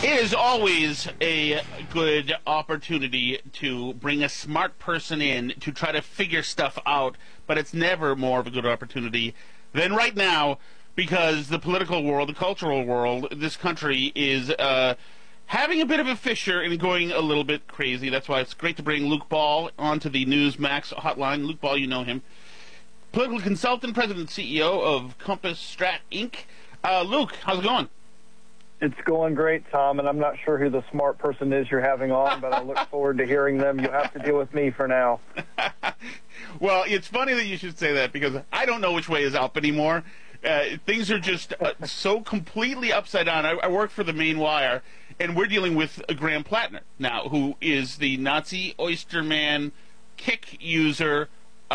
It is always a good opportunity to bring a smart person in to try to figure stuff out, but it's never more of a good opportunity than right now because the political world, the cultural world, this country is having a bit of a fissure and going a little bit crazy. That's why it's great to bring Luke Ball onto the Newsmax hotline. Luke Ball, you know him. Political consultant, president, CEO of Compass Strat Inc. Luke, how's it going? It's going great, Tom, and I'm not sure who the smart person is you're having on, but I look forward to hearing them. You'll have to deal with me for now. Well, it's funny that you should say that because I don't know which way is up anymore. Things are just so completely upside down. I work for the Main Wire, and we're dealing with Graham Plattner now, who is the Nazi Oysterman kick user,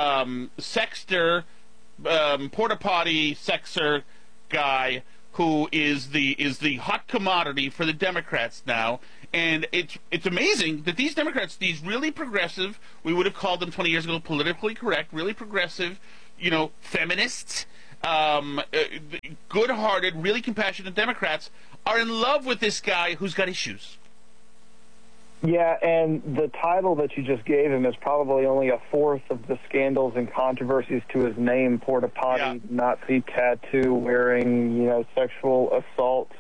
sexter, porta potty sexer guy who is the hot commodity for the Democrats now. And it's amazing that these Democrats, these really progressive, we would have called them 20 years ago politically correct, really progressive, feminists, good-hearted, really compassionate Democrats, are in love with this guy who's got issues. Yeah, and the title that you just gave him is probably only a fourth of the scandals and controversies to his name: porta potty, Nazi tattoo wearing, sexual assault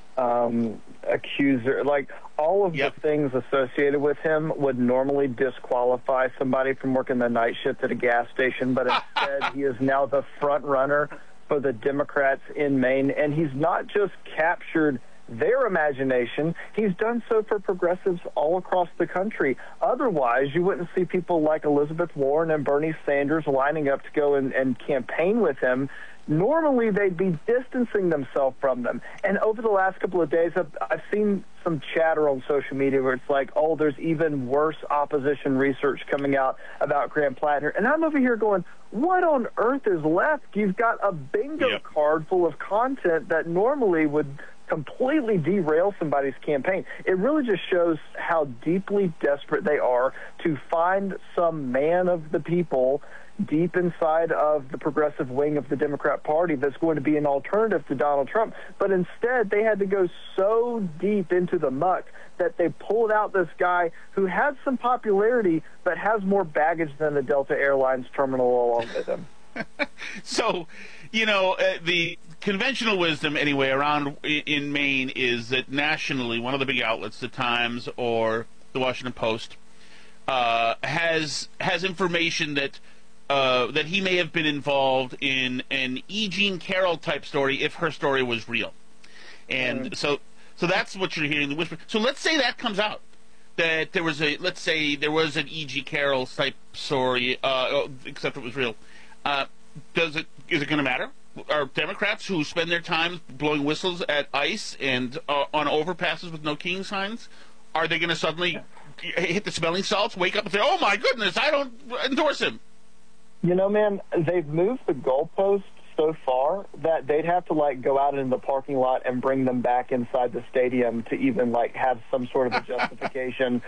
accuser. Like, all of the things associated with him would normally disqualify somebody from working the night shift at a gas station, but instead he is now the front runner for the Democrats in Maine, and he's not just captured their imagination, he's done so for progressives all across the country. Otherwise, you wouldn't see people like Elizabeth Warren and Bernie Sanders lining up to go and campaign with him. Normally, they'd be distancing themselves from them. And over the last couple of days, I've seen some chatter on social media where it's like, oh, there's even worse opposition research coming out about Graham Plattner. And I'm over here going, what on earth is left? You've got a bingo card full of content that normally would completely derail somebody's campaign. It really just shows how deeply desperate they are to find some man of the people deep inside of the progressive wing of the Democrat Party that's going to be an alternative to Donald Trump. But instead, they had to go so deep into the muck that they pulled out this guy who has some popularity but has more baggage than the Delta Airlines terminal along with him. So, the conventional wisdom, anyway, around in Maine is that nationally, one of the big outlets, the Times or the Washington Post, has information that he may have been involved in an E. Jean Carroll type story if her story was real, and so that's what you're hearing the whisper. So let's say that comes out, that there was an E. G. Carroll type story, except it was real. Is it going to matter? Are Democrats who spend their time blowing whistles at ICE and on overpasses with no king signs, are they going to suddenly hit the smelling salts, wake up and say, oh my goodness, I don't endorse him? Man, they've moved the goalposts so far that they'd have to go out in the parking lot and bring them back inside the stadium to even have some sort of a justification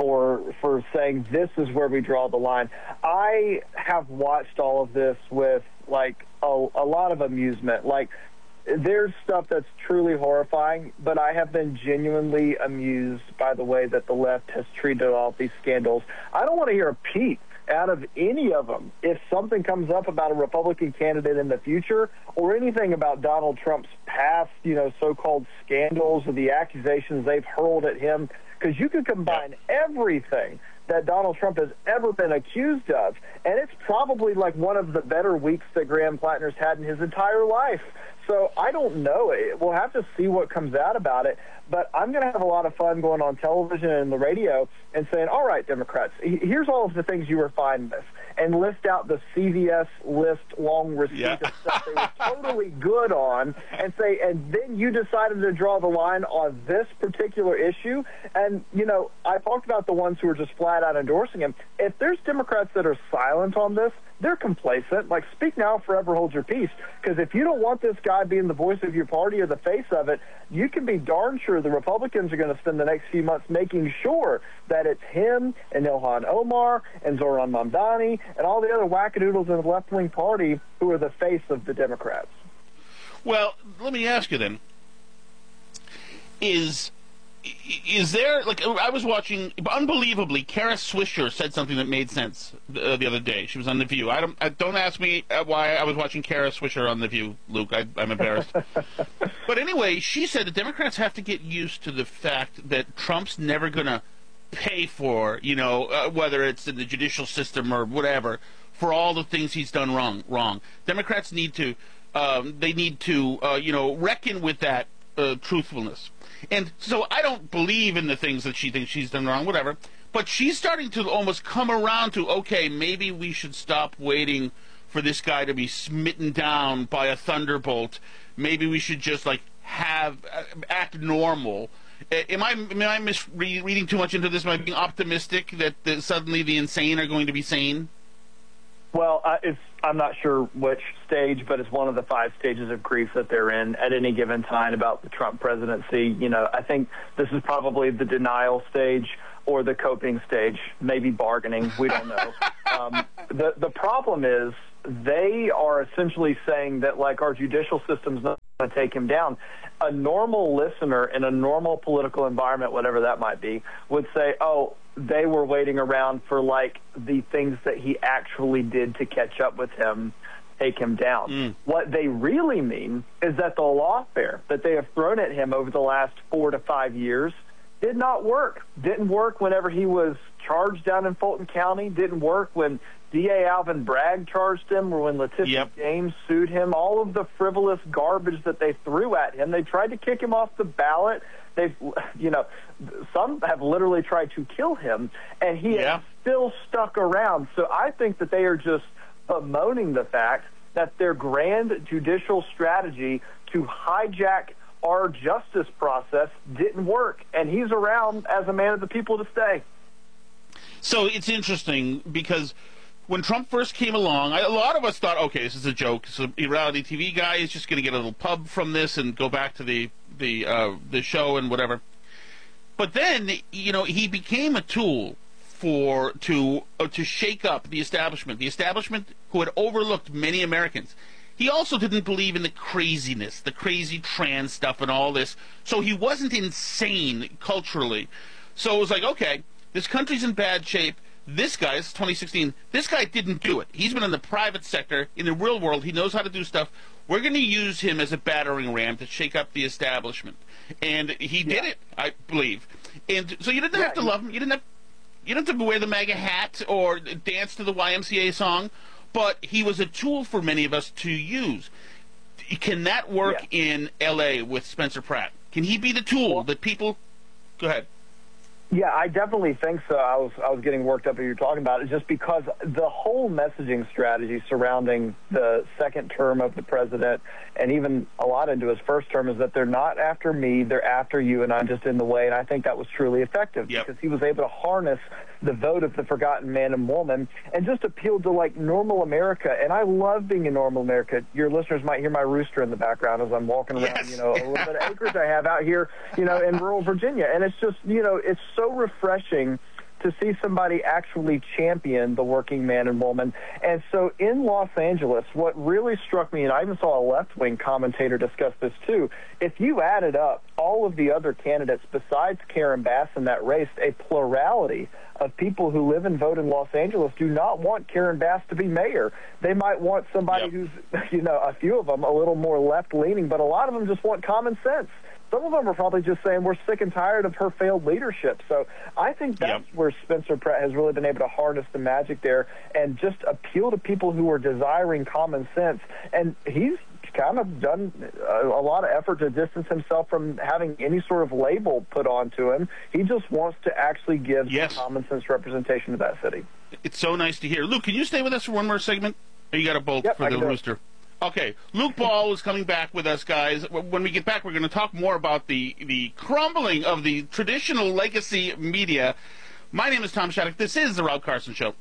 for saying this is where we draw the line. I have watched all of this with a lot of amusement. There's stuff that's truly horrifying, but I have been genuinely amused by the way that the left has treated all of these scandals. I don't want to hear a peep out of any of them if something comes up about a Republican candidate in the future or anything about Donald Trump's past, so-called scandals or the accusations they've hurled at him, because you can combine everything that Donald Trump has ever been accused of, and it's probably one of the better weeks that Graham Plattner's had in his entire life. So I don't know. We'll have to see what comes out about it, but I'm going to have a lot of fun going on television and the radio and saying, all right, Democrats, here's all of the things you were fine with, and list out the CVS list long receipt of stuff they were totally good on, and say, and then you decided to draw the line on this particular issue. And, I talked about the ones who are just flat out endorsing him. If there's Democrats that are silent on this, they're complacent. Speak now, forever hold your peace. Because if you don't want this guy being the voice of your party or the face of it, you can be darn sure the Republicans are going to spend the next few months making sure that it's him and Ilhan Omar and Zoran Mamdani and all the other wackadoodles in the left-wing party who are the face of the Democrats. Well, let me ask you then, is is there, like, I was watching, unbelievably, Kara Swisher said something that made sense the other day. She was on The View. Don't ask me why I was watching Kara Swisher on The View, Luke. I'm embarrassed. But anyway, she said the Democrats have to get used to the fact that Trump's never going to pay for, whether it's in the judicial system or whatever, for all the things he's done wrong. Democrats need to, reckon with that truthfulness. And so I don't believe in the things that she thinks she's done wrong, whatever. But she's starting to almost come around to, okay, maybe we should stop waiting for this guy to be smitten down by a thunderbolt. Maybe we should just, act normal. Am I misreading too much into this? Am I being optimistic that suddenly the insane are going to be sane? Well, I'm not sure which stage, but it's one of the 5 stages of grief that they're in at any given time about the Trump presidency. I think this is probably the denial stage or the coping stage, maybe bargaining. We don't know. The problem is they are essentially saying that, our judicial system's not going to take him down. A normal listener in a normal political environment, whatever that might be, would say, oh, they were waiting around for, the things that he actually did to catch up with him, take him down. What they really mean is that the lawfare that they have thrown at him over the last 4 to 5 years did not work. Didn't work whenever he was charged down in Fulton County. Didn't work when D.A. Alvin Bragg charged him or when Letitia James sued him. All of the frivolous garbage that they threw at him. They tried to kick him off the ballot. They've, some have literally tried to kill him, and he has still stuck around. So I think that they are just bemoaning the fact that their grand judicial strategy to hijack our justice process didn't work, and he's around as a man of the people to stay. So it's interesting because when Trump first came along, a lot of us thought, okay, this is a joke. It's a reality TV guy. He's just going to get a little pub from this and go back to the show and whatever. But then, he became a tool to shake up the establishment who had overlooked many Americans. He also didn't believe in the craziness, the crazy trans stuff and all this. So he wasn't insane culturally. So it was like, okay, this country's in bad shape. This guy, this is 2016, this guy didn't do it. He's been in the private sector. In the real world, he knows how to do stuff. We're going to use him as a battering ram to shake up the establishment. And he did it, I believe. And so you didn't have to love him. You didn't have to wear the MAGA hat or dance to the YMCA song. But he was a tool for many of us to use. Can that work in L.A. with Spencer Pratt? Can he be the tool that people... Go ahead. Yeah, I definitely think so. I was getting worked up as you're talking about it, just because the whole messaging strategy surrounding the second term of the president, and even a lot into his first term, is that they're not after me, they're after you, and I'm just in the way. And I think that was truly effective because he was able to harness the vote of the forgotten man and woman and just appealed to normal America. And I love being in normal America. Your listeners might hear my rooster in the background as I'm walking around, a little bit of acreage I have out here, in rural Virginia. And it's just, it's so refreshing to see somebody actually champion the working man and woman. And so in Los Angeles, what really struck me, and I even saw a left-wing commentator discuss this too, if you added up all of the other candidates besides Karen Bass in that race, a plurality of people who live and vote in Los Angeles do not want Karen Bass to be mayor. They might want somebody who's, a few of them a little more left-leaning, but a lot of them just want common sense. Some of them are probably just saying we're sick and tired of her failed leadership. So I think that's where Spencer Pratt has really been able to harness the magic there and just appeal to people who are desiring common sense. And he's kind of done a lot of effort to distance himself from having any sort of label put onto him. He just wants to actually give common sense representation to that city. It's so nice to hear. Luke, can you stay with us for one more segment? Or you got a bolt for the rooster? Okay, Luke Ball is coming back with us, guys. When we get back, we're going to talk more about the crumbling of the traditional legacy media. My name is Tom Shattuck. This is The Rob Carson Show.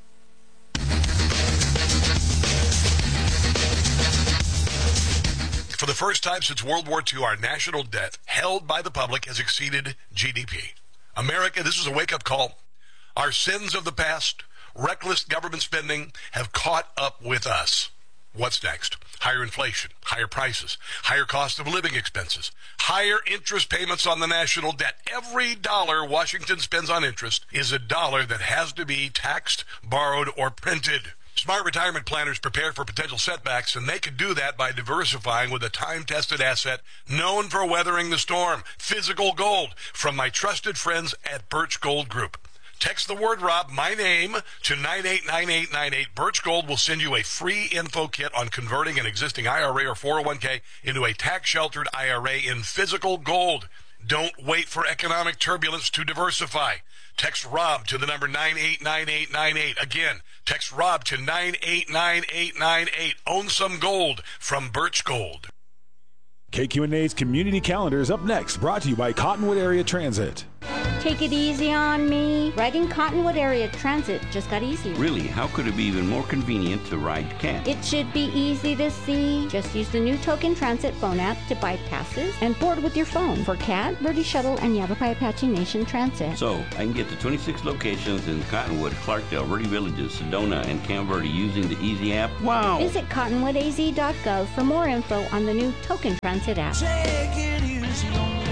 For the first time since World War II, our national debt held by the public has exceeded GDP. America, this was a wake-up call. Our sins of the past, reckless government spending, have caught up with us. What's next? Higher inflation, higher prices, higher cost of living expenses, higher interest payments on the national debt. Every dollar Washington spends on interest is a dollar that has to be taxed, borrowed, or printed. Smart retirement planners prepare for potential setbacks, and they can do that by diversifying with a time-tested asset known for weathering the storm, physical gold, from my trusted friends at Birch Gold Group. Text the word Rob, my name, to 989898. Birch Gold will send you a free info kit on converting an existing IRA or 401k into a tax-sheltered IRA in physical gold. Don't wait for economic turbulence to diversify. Text Rob to the number 989898. Again, text Rob to 989898. Own some gold from Birch Gold. KQNA's Community Calendar is up next, brought to you by Cottonwood Area Transit. Take it easy on me. Riding Cottonwood Area Transit just got easier. Really? How could it be even more convenient to ride CAT? It should be easy to see. Just use the new Token Transit phone app to buy passes and board with your phone for CAT, Verde Shuttle, and Yavapai Apache Nation Transit. So, I can get to 26 locations in Cottonwood, Clarkdale, Verde Villages, Sedona, and Camp Verde using the Easy app? Wow! Visit cottonwoodaz.gov for more info on the new Token Transit app. Take it easy on me.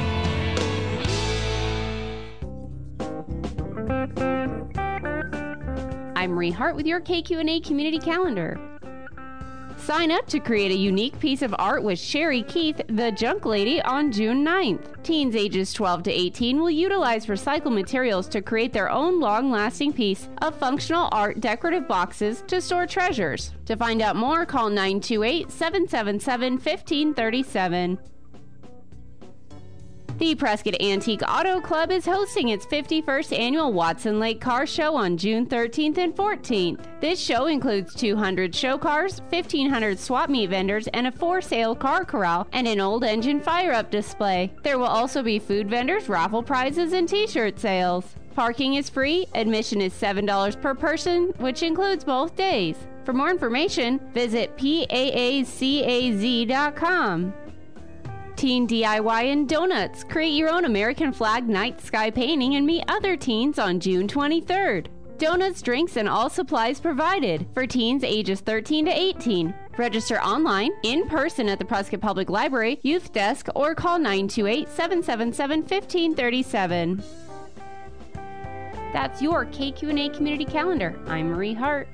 I'm Marie Hart with your KQNA Community Calendar. Sign up to create a unique piece of art with Sherry Keith, the Junk Lady, on June 9th. Teens ages 12 to 18 will utilize recycled materials to create their own long-lasting piece of functional art decorative boxes to store treasures. To find out more, call 928-777-1537. The Prescott Antique Auto Club is hosting its 51st annual Watson Lake Car Show on June 13th and 14th. This show includes 200 show cars, 1,500 swap meet vendors, and a for-sale car corral and an old engine fire-up display. There will also be food vendors, raffle prizes, and t-shirt sales. Parking is free. Admission is $7 per person, which includes both days. For more information, visit paacaz.com. Teen DIY and Donuts. Create your own American flag night sky painting and meet other teens on June 23rd. Donuts, drinks, and all supplies provided for teens ages 13 to 18. Register online, in person at the Prescott Public Library, Youth Desk, or call 928-777-1537. That's your KQNA Community Calendar. I'm Marie Hart.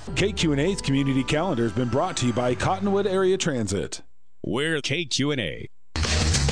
KQNA's Community Calendar has been brought to you by Cottonwood Area Transit. We're KQNA.